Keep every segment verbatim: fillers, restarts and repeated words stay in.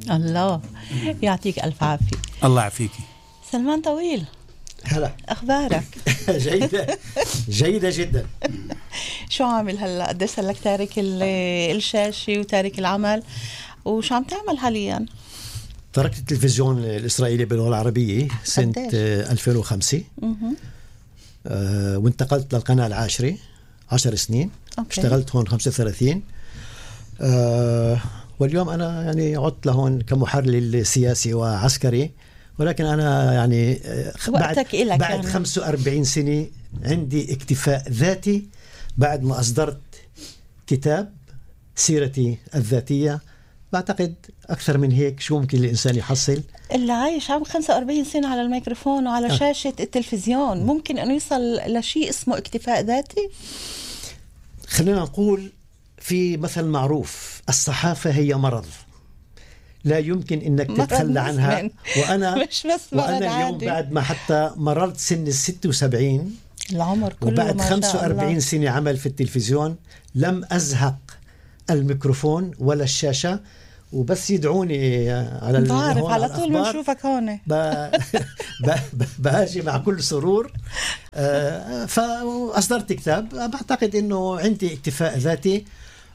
الله يعطيك ألف عافية. الله يعافيكي. سلمان طويل، هلا، أخبارك؟ جيدة جيدة جدا. شو عامل هلا؟ قديش صار لك تارك الشاشة وتارك العمل، وشو عم تعمل حاليا؟ تركت التلفزيون الإسرائيلي باللغة العربية سنة ألفين وخمسة، أه وانتقلت للقناة العاشرة عشر سنين. أوكي. اشتغلت هون خمسة وثلاثين، أه واليوم أنا يعني عدت لهون كمحلل سياسي وعسكري، ولكن أنا يعني بعد, بعد يعني. خمسة وأربعين سنة عندي اكتفاء ذاتي بعد ما أصدرت كتاب سيرتي الذاتية. بعتقد أكثر من هيك شو ممكن الإنسان يحصل؟ اللي عايش عم خمسة وأربعين سنة على الميكروفون وعلى آه. شاشة التلفزيون ممكن أنه يصل لشيء اسمه اكتفاء ذاتي؟ خلينا نقول في مثل معروف: الصحافة هي مرض لا يمكن انك تتخلى عنها. وانا مش بس وانا اليوم عادي. بعد ما حتى مررت سن الستة وسبعين العمر كله، وبعد خمسة وأربعين سنة عمل في التلفزيون، لم أزهق الميكروفون ولا الشاشة. وبس يدعوني على بعرف على طول بنشوفك هون ب... ب... باجي مع كل سرور. آه فأصدرت كتاب. بعتقد انه عندي اكتفاء ذاتي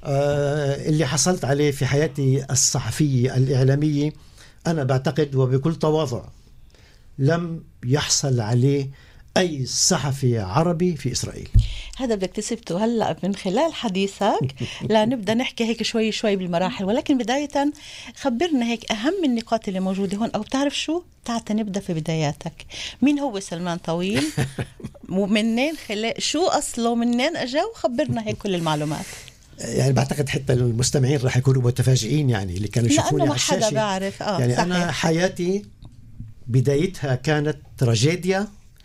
آه اللي حصلت عليه في حياتي الصحفية الإعلامية. أنا بعتقد وبكل تواضع لم يحصل عليه أي صحفي عربي في إسرائيل. هذا بدك تثبته هلأ من خلال حديثك. لا نبدأ نحكي هيك شوي شوي بالمراحل، ولكن بداية خبرنا هيك أهم النقاط اللي موجودة هون، أو بتعرف شو؟ تعال نبدأ في بداياتك. مين هو سلمان طويل؟ ومنين خلال شو أصله؟ منين أجا؟ وخبرنا هيك كل المعلومات. يعني بعتقد حتى المستمعين راح يكونوا متفاجئين، يعني اللي كانوا يشوفوني على الشاشة. حدا بعرف. آه يعني صحيح. أنا حياتي بدايتها كانت تراجيديا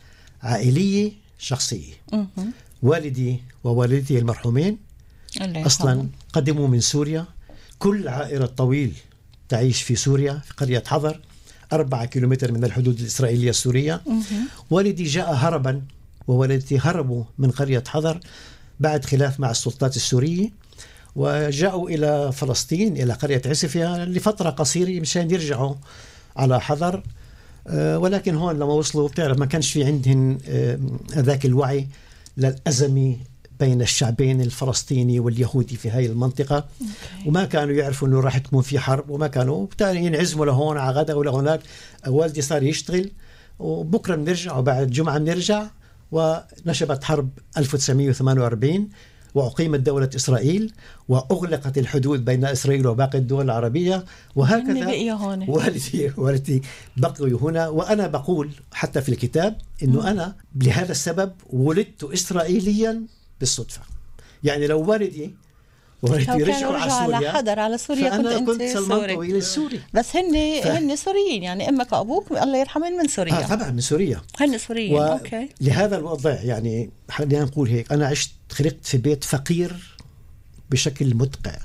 عائلية شخصية. م- والدي ووالدتي المرحومين أصلا قدموا من سوريا. كل عائلة طويل تعيش في سوريا في قرية حضر، أربعة كيلومتر من الحدود الإسرائيلية السورية. م- والدي جاء هربا ووالدتي هربوا من قرية حضر بعد خلاف مع السلطات السورية، وجاءوا إلى فلسطين إلى قرية عسفيا لفترة قصيرة مشان يرجعوا على حضر. أه ولكن هون لما وصلوا بتعرف ما كانش في عندهم أه ذاك الوعي للأزمة بين الشعبين الفلسطيني واليهودي في هاي المنطقة. okay. وما كانوا يعرفوا أنه راح تكون في حرب، وما كانوا بتالي ينعزموا لهون على غدا ولا هناك. والدي صار يشتغل وبكرة بنرجع وبعد جمعة بنرجع. ونشبت حرب ألف وتسعمائة وثمانية وأربعين وأقيمت دولة إسرائيل وأغلقت الحدود بين إسرائيل وباقي الدول العربية. وهكذا والدي والدي بقوا هنا. وأنا بقول حتى في الكتاب إنه م. أنا لهذا السبب ولدت إسرائيليا بالصدفة. يعني لو والدي والدي رجعوا على سوريا على حضر على سوريا كنت أنا أنت كنت سلمان طويل السوري. بس هن ف... هن سوريين، يعني أمك وأبوك الله يرحمهم من سوريا. آه طبعا من سوريا، هن سوريين. و... أوكي. لهذا الوضع يعني خلينا نقول هيك، أنا عشت خلقت في بيت فقير بشكل مدقع.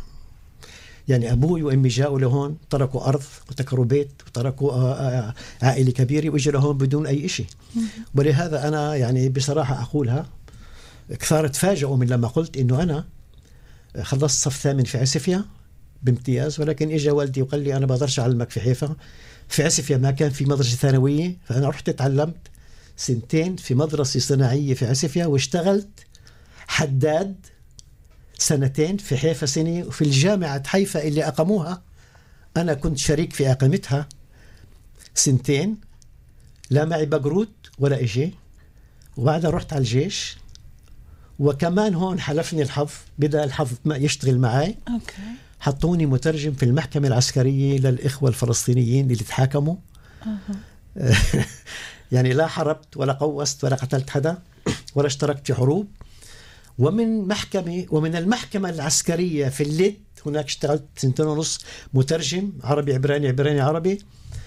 يعني أبوي وأمي جاءوا لهون، تركوا أرض وتركوا بيت وتركوا عائلة كبيرة وإجوا لهون بدون أي شيء. ولهذا أنا يعني بصراحة أقولها كثار تفاجئوا من لما قلت إنه أنا خلصت صف ثامن في عسفيا بامتياز، ولكن إجا والدي وقال لي أنا بقدرش أعلمك في حيفا. في عسفيا ما كان في مدرسة ثانوية، فأنا رحت تعلمت سنتين في مدرسة صناعية في عسفيا، واشتغلت حداد سنتين في حيفا سنة. وفي الجامعة حيفا اللي أقاموها أنا كنت شريك في أقامتها سنتين، لا معي بقروت ولا إشي. وبعدها رحت على الجيش، وكمان هون حلفني الحظ، بدأ الحظ يشتغل معي. أوكي. حطوني مترجم في المحكمة العسكرية للإخوة الفلسطينيين اللي تحاكموا. أه. يعني لا حربت ولا قوست ولا قتلت حدا ولا اشتركت في حروب. ومن محكمة ومن المحكمة العسكرية في الليد هناك اشتغلت سنتين ونص مترجم عربي عبراني عبراني عربي.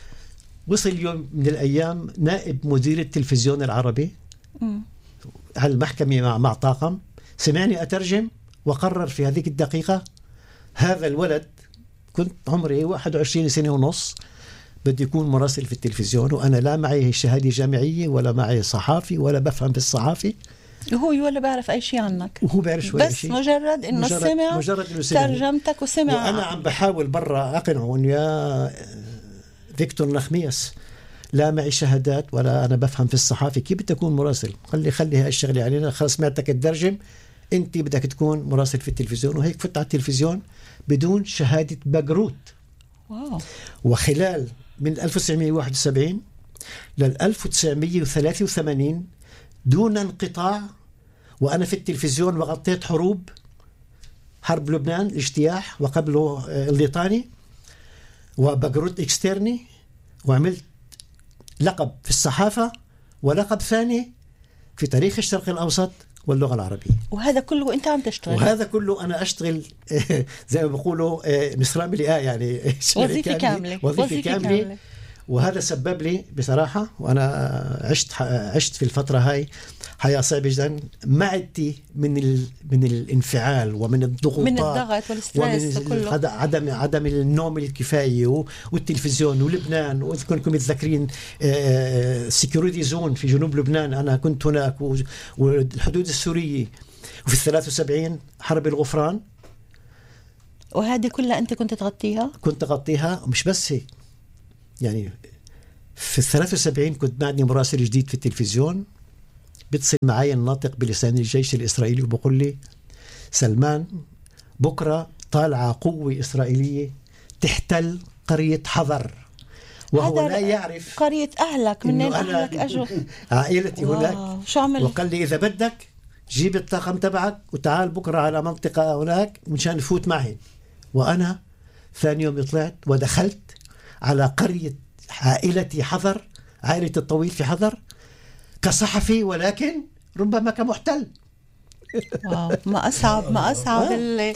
وصل يوم من الأيام نائب مدير التلفزيون العربي م. على المحكمة مع, مع طاقم، سمعني أترجم وقرر في هذه الدقيقة هذا الولد، كنت عمري واحد وعشرين سنة ونص، بدي يكون مراسل في التلفزيون، وأنا لا معي شهادة جامعية ولا معي صحافي ولا بفهم بالصحافي. وهو ولا بيعرف أي شيء عنك، وهو بيعرف ولا بس شيء، مجرد إنه مجرد سمع مجرد إنه سمع ترجمتك وسمع. وأنا عم بحاول برا أقنعه إنه يا فيكتور نخميس لا معي شهادات ولا أنا بفهم في الصحافة، كيف بدي أكون مراسل؟ خلي خلي هاي الشغلة علينا، خلص سمعتك الترجم، أنت بدك تكون مراسل في التلفزيون. وهيك فت على التلفزيون بدون شهادة بقروت. واو. وخلال من ألف وتسعمائة وواحد وسبعين لل ألف وتسعمائة وثلاثة وثمانين دون انقطاع وأنا في التلفزيون، وغطيت حروب، حرب لبنان الاجتياح وقبله الليطاني وبقروت اكسترني، وعملت لقب في الصحافة ولقب ثاني في تاريخ الشرق الأوسط واللغة العربية. وهذا كله أنت عم تشتغل؟ وهذا كله أنا أشتغل زي ما بيقولوا نصرام ملئة، يعني وظيفة كاملة. وظيفة, وظيفة كاملة. كاملة. وهذا سبب لي بصراحة، وأنا عشت عشت في الفترة هاي حياة صعبة جدا، معدتي من ال من الانفعال ومن الضغوطات، من الضغط والستريس ومن عدم عدم النوم الكفاية والتلفزيون ولبنان. وإذا كنتم متذكرين سيكوريتي زون في جنوب لبنان، أنا كنت هناك، والحدود السورية، وفي الثلاثة وسبعين حرب الغفران. وهذه كلها أنت كنت تغطيها؟ كنت أغطيها. ومش بس هيك، يعني في الثلاثة وسبعين كنت بعدني مراسل جديد في التلفزيون، بيتصل معي الناطق بلسان الجيش الإسرائيلي وبقول لي سلمان بكرة طالعة قوة إسرائيلية تحتل قرية حضر، وهو لا يعرف قرية أهلك، منين أهلك أجوا، عائلتي هناك. شو عمل؟ وقال لي إذا بدك جيب الطاقم تبعك وتعال بكرة على منطقة هناك مشان نفوت معي. وأنا ثاني يوم طلعت ودخلت على قرية عائلتي حضر، عائلة الطويل في حضر، كصحفي ولكن ربما كمحتل. واو، ما أصعب ما أصعب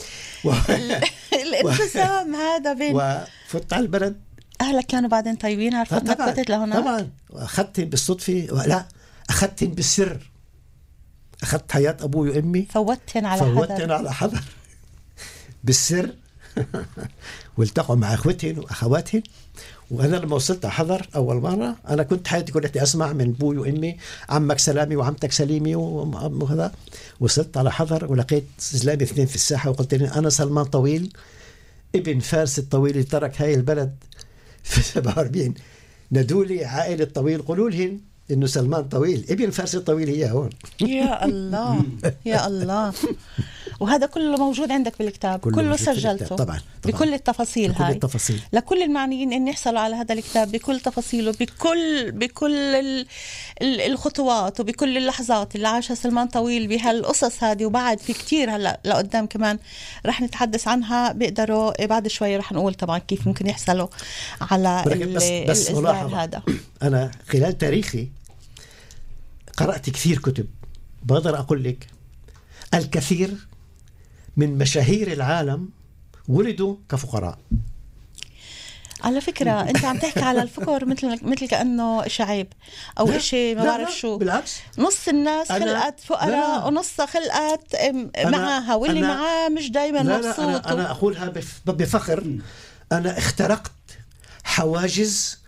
الانقسام هذا بين. وفت على البلد. أهلك كانوا بعدين طيبين، عرفت إنك فتت لهناك؟ طبعا. وأخذتهم بالصدفة، لا أخذتهم بالسر، أخذت حياة أبوي وأمي، فوتهم على حذر، فوتهم على حذر بالسر والتقوا مع أخوتهم وأخواتهم. وأنا لما وصلت على حضر أول مرة، أنا كنت حياتي كلها أسمع من أبوي وأمي عمك سلامي وعمتك سليمي وهذا. وصلت على حضر ولقيت زلامي اثنين في الساحة، وقلت لي أنا سلمان طويل ابن فارس الطويل اللي ترك هاي البلد في سبعة وأربعين. ندولي عائلة طويل، قولوا لهم إنه سلمان طويل ابن فارس الطويل هي هون. يا الله يا الله. وهذا كله موجود عندك بالكتاب، كله, كله سجلته طبعا, طبعا بكل التفاصيل. بكل هاي التفاصيل. لكل المعنيين ان يحصلوا على هذا الكتاب بكل تفاصيله، بكل بكل ال ال الخطوات وبكل اللحظات اللي عاشها سلمان طويل بهالقصص هذه. وبعد في كتير هلا لقدام كمان رح نتحدث عنها، بيقدروا بعد شوي رح نقول طبعا كيف ممكن يحصلوا على الإصدار هذا. أنا خلال تاريخي قرأت كثير كتب، بقدر أقول لك الكثير من مشاهير العالم ولدوا كفقراء. على فكرة أنت عم تحكي على الفقر مثل مثل كأنه إشي عيب أو إشي ما بعرف شو. بالعكس، نص الناس خلقت فقراء ونص خلقت معها، واللي معاه مش دايما مبسوط. أنا, أنا أقولها بفخر. أنا اخترقت حواجز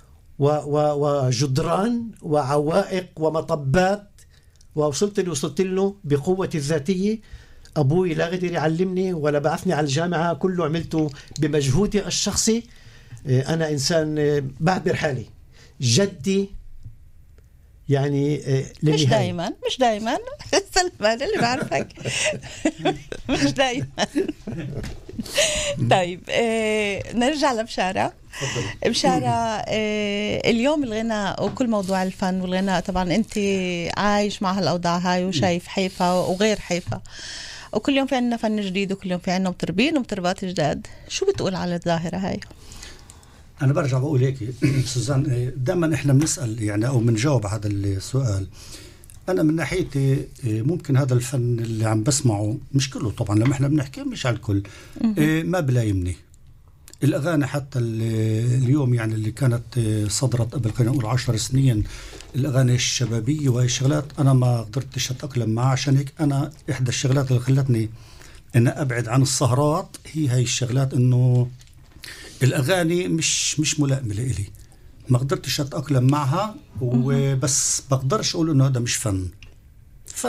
وجدران وعوائق ومطبات، ووصلت اللي وصلت له بقوتي الذاتية. أبوي لا قدر يعلمني ولا بعثني على الجامعة، كله عملته بمجهودي الشخصي. أنا إنسان بعبر حالي. جدي يعني مش دايما مش دايما سلمان اللي بعرفك مش دايما. طيب آه نرجع لبشارة. بشارة، آه اليوم الغناء وكل موضوع الفن والغناء، طبعا أنت عايش مع هالأوضاع هاي وشايف حيفا وغير حيفا، وكل يوم في عنا فن جديد وكل يوم في عنا مطربين ومطربات جداد. شو بتقول على الظاهرة هاي؟ أنا برجع بقول هيك سوزان، دائما إحنا بنسأل يعني أو بنجاوب هذا السؤال. أنا من ناحيتي ممكن هذا الفن اللي عم بسمعه مش كله طبعا، لما إحنا بنحكي مش على الكل، ما بلايمني الأغاني حتى اليوم يعني اللي كانت صدرت قبل خلينا نقول عشر سنين، الأغاني الشبابية وهي الشغلات أنا ما قدرتش أتأقلم معها. عشان هيك أنا إحدى الشغلات اللي خلتني إن أبعد عن السهرات هي هاي الشغلات، إنه الأغاني مش مش ملائمة لإلي، ما قدرتش أتأقلم معها. وبس بقدرش أقول إنه هذا مش فن. فن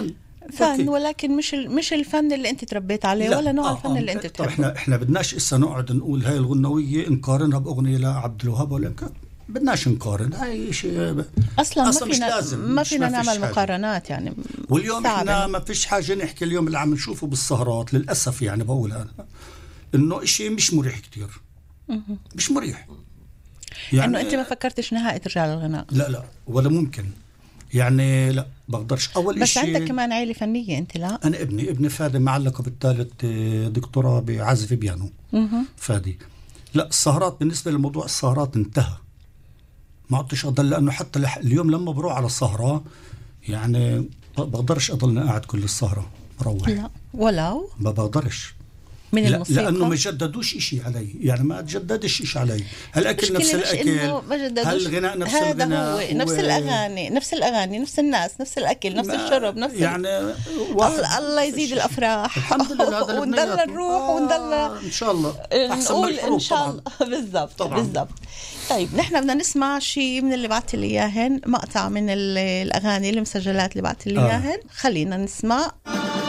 فن، ولكن مش مش الفن اللي انت تربيت عليه، ولا نوع آه الفن آه اللي انت بتحبه. احنا احنا بدناش اسا نقعد نقول هاي الغنويه نقارنها باغنيه لعبد الوهاب ولا بدناش نقارن. هاي شيء اصلا, أصلاً ما فينا لازم. ما فينا نعمل مقارنات يعني. واليوم احنا ما فيش حاجه نحكي اليوم اللي عم نشوفه بالسهرات للاسف، يعني بقول انا انه شيء مش مريح كتير، مش مريح. يعني انه انت ما فكرتش نهائي ترجع للغناء؟ لا لا ولا ممكن، يعني لا بقدرش. اول بس عندك كمان عائله فنيه انت؟ لا انا ابني ابني فادي معلقه بالثالث دكتوراه بعزف بيانو. فادي لا السهرات بالنسبه لموضوع السهرات انتهى، ما عدتش اضل، لانه حتى اليوم لما بروح على السهره يعني بقدرش اضلني قاعد كل السهره مروح. لا ولو ما بقدرش من الموسيقى، لانه ما جددوش إشي علي، يعني ما تجددش إشي علي. هالاكل نفس الاكل، هالغناء نفس الغناء، نفس و... الاغاني نفس الاغاني نفس الناس نفس الاكل نفس الشرب نفس يعني الله, الله يزيد الافراح الحمد لله. ونضل نروح ونضل ان شاء الله احسن من الحروب ان شاء الله. بالضبط بالضبط. طيب نحن بدنا نسمع شيء من اللي بعت لي اياهن، مقطع من الاغاني المسجلات اللي بعت لي اياهن. آه. خلينا نسمع.